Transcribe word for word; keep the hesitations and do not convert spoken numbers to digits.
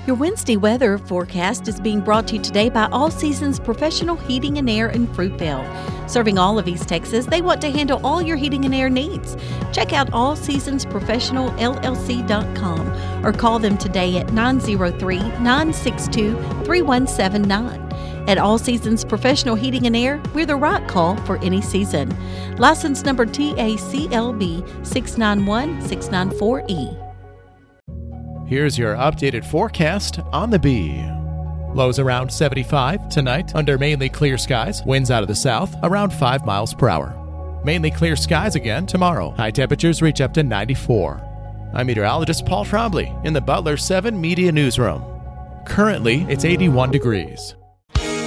Your Wednesday weather forecast is being brought to you today by All Seasons Professional Heating and Air in Fruitvale. Serving all of East Texas, they want to handle all your heating and air needs. Check out all seasons professional L L C dot com or call them today at nine oh three, nine six two, three one seven nine. At All Seasons Professional Heating and Air, we're the right call for any season. License number T A C L B six nine one six nine four E. Here's your updated forecast on the Bee. Lows around seventy-five tonight under mainly clear skies. Winds out of the south around five miles per hour. Mainly clear skies again tomorrow. High temperatures reach up to ninety-four. I'm meteorologist Paul Trombley in the Butler seven Media Newsroom. Currently, it's eighty-one degrees.